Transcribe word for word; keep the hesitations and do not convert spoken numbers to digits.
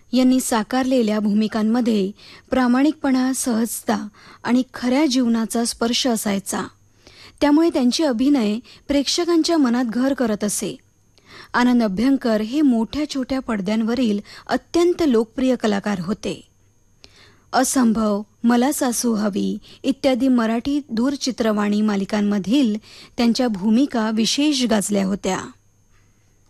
यांनी साकारलेल्या भूमिकांमध्ये प्रामाणिकपणा, सहजता आणि खऱ्या जीवनाचा स्पर्श असायचा. त्यामुळे त्यांचे अभिनय प्रेक्षकांच्या मनात घर करत असे. आनंद अभ्यंकर हे मोठ्या छोट्या पडद्यांवरील अत्यंत लोकप्रिय कलाकार होते. असंभव, मला सासू हवी इत्यादी मराठी दूरचित्रवाणी मालिकांमधील त्यांच्या भूमिका विशेष गाजल्या होत्या.